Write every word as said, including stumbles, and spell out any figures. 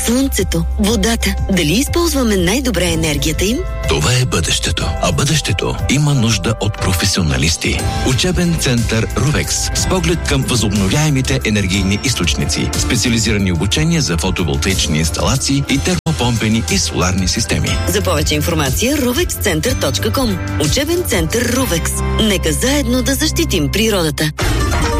слънцето, водата. Дали използваме най-добре енергията им? Това е бъдещето. А бъдещето има нужда от професионалисти. Учебен център Рувекс с поглед към възобновяемите енергийни източници. Специализирани обучения за фотоволтаични инсталации и термопомпени и соларни системи. За повече информация рувекс център точка ком. Учебен център Рувекс. Нека заедно да защитим природата.